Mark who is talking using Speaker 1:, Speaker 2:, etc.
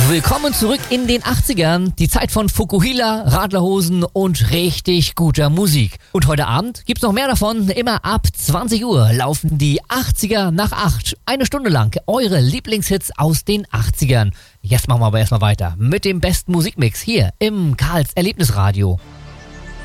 Speaker 1: Willkommen zurück in den 80ern. Die Zeit von Fukuhila, Radlerhosen und richtig guter Musik. Und heute Abend gibt's noch mehr davon. Immer ab 20 Uhr laufen die 80er nach 8. Eine Stunde lang eure Lieblingshits aus den 80ern. Jetzt machen wir aber erstmal weiter mit dem besten Musikmix hier im Karls Erlebnisradio.